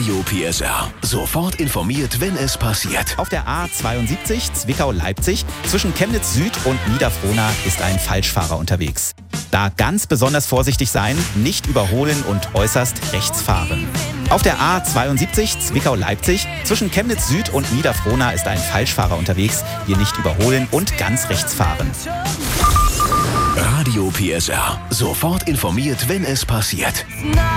Radio PSR. Sofort informiert, wenn es passiert. Auf der A72 Zwickau-Leipzig zwischen Chemnitz Süd und Niederfrohna ist ein Falschfahrer unterwegs. Da ganz besonders vorsichtig sein, nicht überholen und äußerst rechts fahren. Auf der A72 Zwickau-Leipzig zwischen Chemnitz Süd und Niederfrohna ist ein Falschfahrer unterwegs. Hier nicht überholen und ganz rechts fahren. Radio PSR. Sofort informiert, wenn es passiert.